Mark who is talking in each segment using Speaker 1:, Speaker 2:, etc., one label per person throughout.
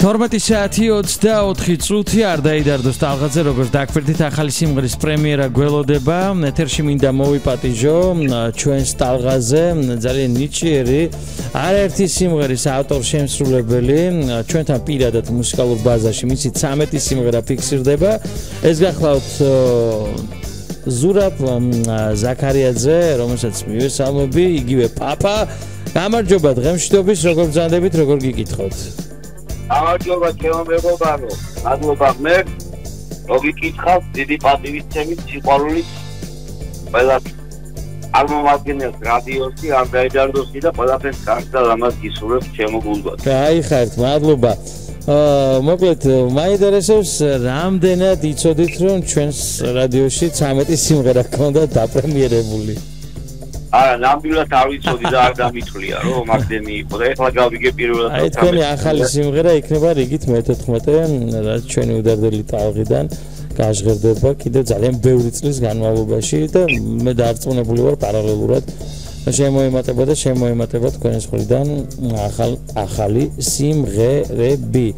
Speaker 1: 12 საათი 24 წუთი არ დაიდარდოს ტალღაძე როგორც დაგვერდით ახალი სიმღერის პრემიერა გველოდება ეთერში მინდა მოვიპატიჟო ჩვენს ტალღაზე ძალიან ნიჭიერი არაერთი სიმღერის ავტორ-შემსრულებელი ჩვენთან პირადად მუსიკალურ ბაზაში მისი 13 სიმღერა ფიქსირდება ეს გახლავთ ზურაბ ზაქარიაძე რომელსაც მივესალმები იგივე პაპა გამარჯობა დღემშვიდობის როგორ ბრძანდებით როგორ გიკითხოთ
Speaker 2: გამარჯობა ჩემო მეგობარო, მადლობა მე, რომ გიკითხავთ დიდი პატივისცემით, სიყვარულით ყველა წარმომადგენელს რადიოსი, არ დაიდარდოსი და ყველაფერს კარგს და ლამაზ გისურვებთ ჩემო გულბად.
Speaker 1: გაიხართ, მადლობა. მოკლედ, მაინტერესებს რამდენად იცოდით რომ ჩვენს რადიოში 13 სიმღერა ჰქონდა დაპრემიერებული.
Speaker 2: არა, ნამდვილად არ ვიცოდი და არ დამითვლია, რომ მაგდენი იყო და ეხლა გავიგე პირველად.
Speaker 1: აი, თქვენი ახალი სიმღერა იქნება რიგით მე-14, რაც ჩვენი უდარდელი ტალღიდან გაჟღერდება კიდევ ძალიან ბევრი წლის განმავლობაში და მე დარწმუნებული ვარ პარალელურად შემოემატება თქვენს მხრიდან ახალი სიმღერები.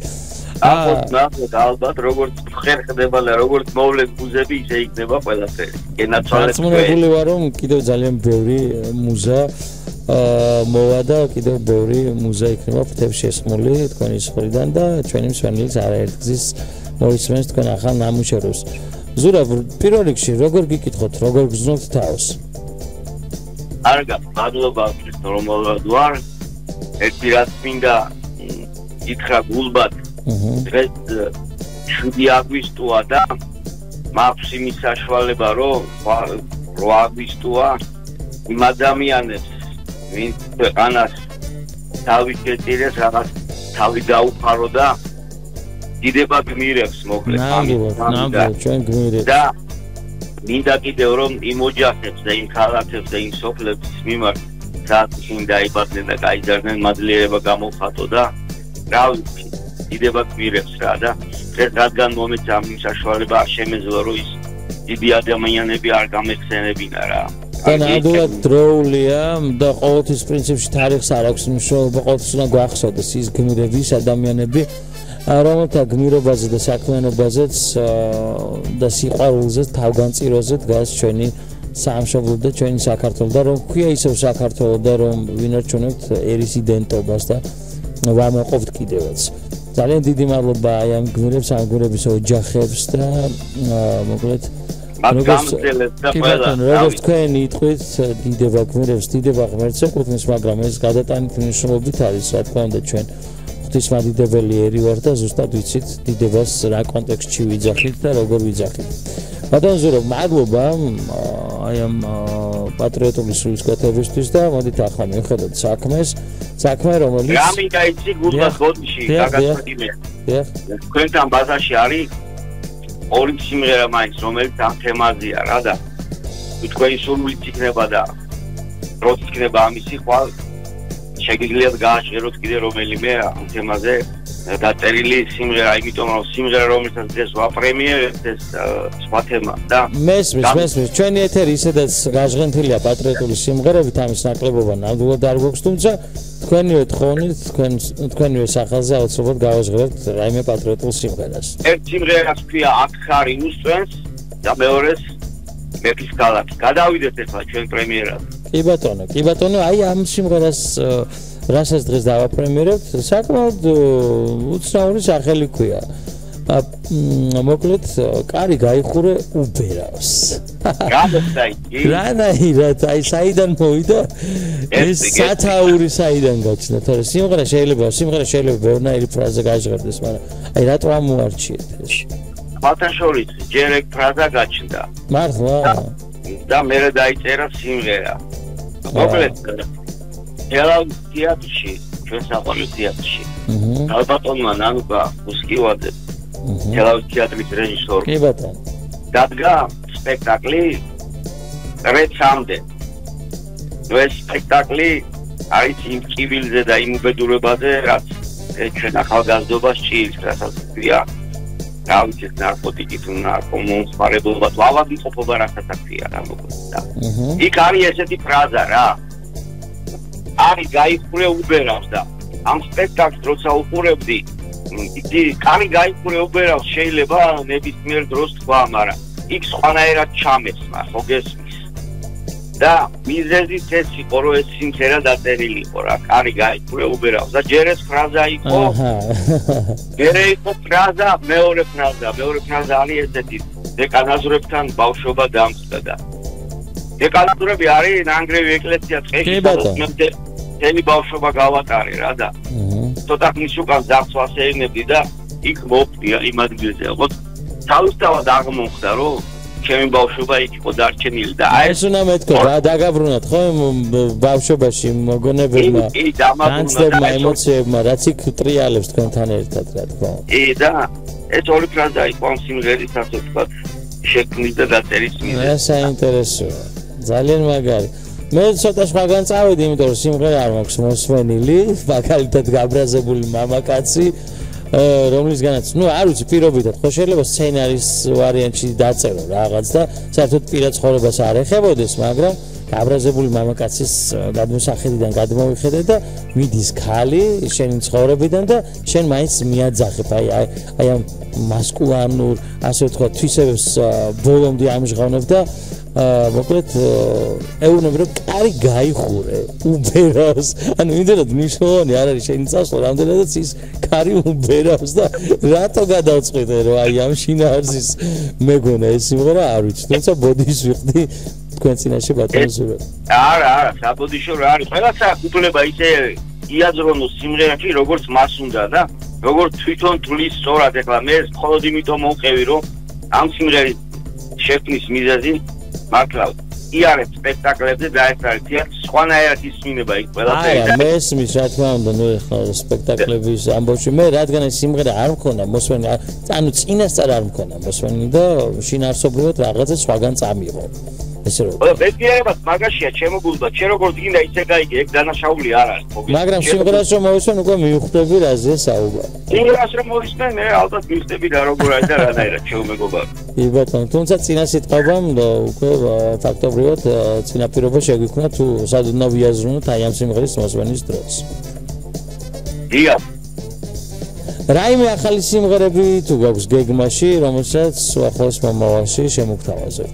Speaker 2: ალბათ როგორც ხერხდება და როგორც მოვლენ გუზები ისე იქნება ყველაფერი.
Speaker 1: დარწმუნებული ვარ რომ კიდევ ძალიან ბევრი მუზა მოვა და კიდევ ბევრი მუზა იქნება ფრთებს შესმული თქვენის მხრიდან და ჩვენი მსმენელს არაერთგზის მოისმენს თქვენ ახალ ნამუშევრებს. ზურაბ, პირველ რიგში როგორ გიკითხოთ, როგორ გრძნობთ თავს?
Speaker 2: კარგად, მადლობა რომ მოვდივარ. ერთი რაც მინდა გითხრა გულბად დღეს 7 აგვისტოა და მაქვს იმის საშუალება რომ 8 აგვისტოა იმ ადამიანებს ვინც ქვეყანას თავი შეწირეს რაღაც თავი დაუფარო და დიდება გმირებს მოკლედ
Speaker 1: ნამდვილად ჩვენ გმირებს
Speaker 2: და მინდა კიდევ რომ იმ ოჯახებს და იმ ქალაქებს და იმ სოფლების მიმართ რაც ისინი დაიბადნენ და გაიზარდნენ მადლიერება გამოვხატო და რა ვიცი დიდება გმირებს რა და ეს რადგან მომეცა ამ საშუალება არ შემეძლო რომ ის დიდი ადამიანები არ გამეხსენებინა რა
Speaker 1: და ნამდვილად დროულია და ყოველთვის პრინციპში თარიღს არ აქვს მნიშვნელობა ყოველთვის უნდა გვახსოვდეს ის გმირების ადამიანები რომელთა გმირობაზე და საქმიანობაზეც და სიყვარულზე თავგანწირვაზე დგას ჩვენი სამშობლო და ჩვენი საქართველო და რომ ქვია ისევ საქართველო და რომ ვინარჩუნებთ ერის იდენტობას და ვამაყობთ კიდევაც ძალიან დიდი მადლობა აი ამ გმირებს, ამ გმირების ოჯახებს და მოკლედ როგორც თქვენ იტყვით დიდება გმირებს, დიდება ღმერთს ეკუთვნის, მაგრამ ეს გადატანით მნიშვნელობით არის, რა თქმა უნდა ჩვენ ღვთისმადიდებელი ერი ვართ და ზუსტად ვიცით დიდებას რა კონტექსტში ვიძახით და როგორ ვიძახით. ბატონ ზურაბ, მადლობა აი ამ პატრიოტული სულისკვეთებისთვის და მოდით ახლა მივხედოთ საქმე რომელიც
Speaker 2: რა მინდა იცი გულბად ბოდიში გაგაცნობია. თქვენთან ბაზაში არის ორი სიმღერა მაინც რომელიც ამ თემაზეა რა და თქვენი სურვილიც იქნება და როც იქნება ამისი ხვალ შეგიძლიათ გააჩეროთ კიდე რომელიმე ამ თემაზე დაწერილი სიმღერა, იმიტომ რომ სიმღერა რომელსაც დღეს ვაპრემიერებთ ეს სხვა თემა და
Speaker 1: მესმის ჩვენი ეთერი ისედაც გაჟღენთილია პატრიოტული სიმღერებით ამის ნაკლებობა ნამდვილად არ გვაქვს თუმცა თქვენივე თხოვნით თქვენივე სახელზე აუცილებლად გავაჟღერებთ რაიმე პატრიოტულ სიმღერას
Speaker 2: ერთ სიმღერას ქვია აქ ხარი უსწვენს და მეორეს მეფის ქალაქი გადავიდეთ ახლა ჩვენ პრემიერაზე
Speaker 1: კი ბატონო აი ამ სიმღერას რასაც დღეს დავაპრემიერებთ, საკმაოდ უცნაური სახელი ქვია. მოკლედ, კარი გაიხურე უბერავს. რანაირად, აი საიდან მოვიდა? ეს სათაური საიდან გაჩნდა? თორე სიმღერა შეიძლება ბევრნაირი ფრაზა გაჟღერდეს, მაგრამ აი რატო ამოარჩიეთ ეს?
Speaker 2: ბათაშორის ჯერ ეგ ფრაზა გაჩნდა.
Speaker 1: მართლა?
Speaker 2: და მე დაიწერა სიმღერა. მოკლედ ელავ თეატრში, ჩვენ საყვარელ თეატრში. ალბათონმა ნანუკა უსკივაძე, ელავ თეატრის რეჟისორი.
Speaker 1: კი ბატონო.
Speaker 2: დადგა სპექტაკლი რეცამდე. ეს სპექტაკლი არის იმ კივილზე და იმ უბედურებაზე, რაც ჩვენ ახალგაზრდობას ჭირს, რასაც ქვია. გავიცეთ ნარკოტიკი თუ ნარკომომხმარებლობა თუ ავადმყოფობა რასაც ქვია რა მოკლედ. იქ არის ესეთი ფრაზა რა. არის გაიხურე უბერავს და ამ სპექტაკლს როცა უყურებდი იგი კარი გაიყურებერავს შეიძლება ნებისმიერ დროს თქვა, მაგრამ იქ სხვანაირად ჩამეს, ხო გესმის? და მიზეზით ეს იყო, რომ ეს სიმღერა დაწერილი იყო რა, კარი გაიყურებერავს და ჯერ ეს ფრაზა იყო. ჯერე იყო ფრაზა, მეორე ფრაზა არის ესეთი, დეკანაზურებთან ბავშვობა დამწყდა და დეკანაზურები არის ნანგრევი ეკლესია წეში და თელი ბავშვობა გავატარე რა და ცოტა ხნის უკან ძაღლს ვასეირნებდი და იქ მოვწია იმ ადგილზე. ოღონდ თავისთავად აღმოხდა, რომ ჩემი ბავშვობა იქ იყო დარჩენილი და
Speaker 1: ეს უნდა მეთქო რა დაგაბრუნოთ ხო ბავშვობაში მოგონებებმა განცდებმა ემოციებმა რაც იქ ტრიალებს თქვენთან ერთად რა თქმა უნდა.
Speaker 2: და ეს ორი ფრაზა იყო ამ სიმღერის ასე ვთქვათ შექმნის და დაწერის მიზეზი.
Speaker 1: ეს საინტერესოა. ძალიან მაგარი. მე ცოტა სხვაგან წავედი, იმიტომ რომ სიმღერა არ მაქვს მოსმენილი, მაგალითად გაბრაზებული მამაკაცი, რომლისგანაც, არ ვიცი, პირობითად, ხო შეიძლება სცენარის ვარიანტში დაწერო რაღაც და საერთოდ პირად ცხოვრებას არ ეხებოდეს, მაგრამ გაბრაზებული მამაკაცის გადმოსახედიდან გადმოვიხედე და მიდის ქალი შენი ცხოვრებიდან და შენ მაინც მიაძახებ აი ამ მასკულანურ, ასე ვთქვათ, თვისებებს ბოლომდე ამჟღავნებ და მოკლედ ეუბნები რომ კარი გაიხურე უბერავს ანუ იმდენად მნიშვნელოვანი არ არის შენი წასვლა რამდენადაც ის კარი უბერავს და რატო გადავწყვიტე რომ აი ამ შინაარსის მეგონა ეს სიმღერა არ ვიცი თუმცა ბოდიშს ვიხდი თქვენ წინაშე ბატონზურა
Speaker 2: არა საბოდიშო რა არის ყველასა უფლება ისე იაზრონოს სიმღერაში როგორც მას უნდა და როგორც თვითონ თulis სწორად ეხლა მე მხოლოდ იმიტომ მოვყევი რომ ამ სიმღერის შექმნის მიზეზი მართლა იარეთ სპექტაკლებზე და ეს არის სხვანაირად ისმინება იქ ყველაფერი
Speaker 1: და მე ისმის რა თქმა უნდა ნუ ეხლა სპექტაკლების ამბავში მე რადგან ეს სიმღერა არ მქონდა მოსვენი ანუ წინასწარ არ მქონდა მოსვენი და შინაარსობრივად რაღაცა სხვაგან წამიღო ესე რომ
Speaker 2: ბედიერებად მაგაშია ჩემო გულდა შე როგორც გინდა ისე გაიგე ეგ დანაშაული არ არის
Speaker 1: მაგრამ სიმღერას რომ მოვისმენ უკვე მივხვდები რაზე საუბარი
Speaker 2: სიმღერას რომ მოვისმენ მე ალბათ მივხვდები რა როგორ არის და რანაირად ჩემო მეგობარი
Speaker 1: კი ბატონო თუმცა წინა სიტყვამ უკვე ფაქტობრივად წინაპირობა შეგვიქმნა თუ სად უნდა ვიაზრუნოთ აი ამ სიმღერის მოსვენის დროს
Speaker 2: დიახ
Speaker 1: რაიმე ახალი სიმღერები თუ გაქვს გეგმაში რომელსაც ახლოს მომავალში შემოგთავაზებთ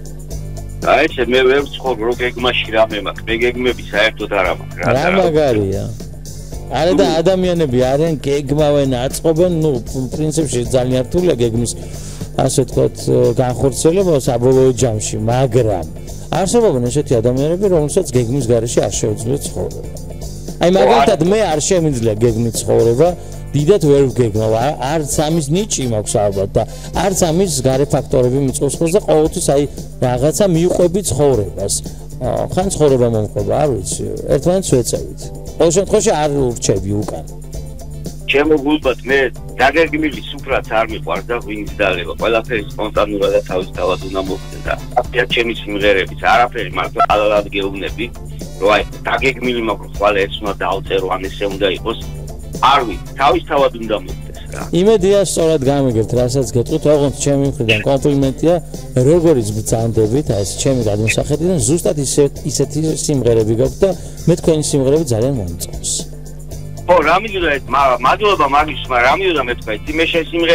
Speaker 2: აი მე ვერ ვცხოვრ რო გეგმაში რამე მაქვს მე გეგმები საერთოდ არ მაქვს
Speaker 1: რა მაგარია არა და ადამიანები არიან გეგმავენ აწყობენ ნუ პრინციპში ძალიან რთულია გეგმის ასე ვთქვათ განხორციელება საბოლოო ჯამში მაგრამ არსებობენ ესეთი ადამიანები რომელსაც გეგმის გარეშე არ შეუძლიათ ცხოვრება აი მაგალითად მე არ შემიძლია გეგმით ცხოვრება დიდად ვერ ვგეგმავ არც ამის ნიჭი მაქვს ალბათ და არც ამის გარე ფაქტორები მიწევს ხოლმე და ყოველთვის აი რაღაცა მიუყვები ცხოვრებას ხან ცხოვრება მომყვება არ ვიცი ერთმანეთს ვეწევით ყოველ შემთხვევაში არ ურჩევი უკან
Speaker 2: ჩემო გულბად მე დაგეგმილი სუფრაც არ მიყვარს და ვინც დალევა ყველაფერი სპონტანურად და თავისთავად უნდა მოხდეს და აფია ჩემი სიმღერების არაფერი მარტო ალალად გეუბნები რომ აი დაგეგმილი მაქვს ხვალე ეს უნდა დავწერო ან ესე უნდა იყოს არ ვიცი თავისთავად უნდა მოხდეს რა
Speaker 1: იმედია სწორად გამიგებთ რასაც გეტყვით ოღონდ ჩემი მხრიდან კომპლიმენტია როგორიც ბრძანდებით აი ეს ჩემი გადმოსახედიდან ზუსტად ისეთი სიმღერები გაქვთ და მე თქვენი სიმღერები ძალიან მომწონს
Speaker 2: ხო რა მიდოდა ეს მადლობა მაგის მაგრამ რა მიდოდა მე თქვა იცი მე შენ სიმღერა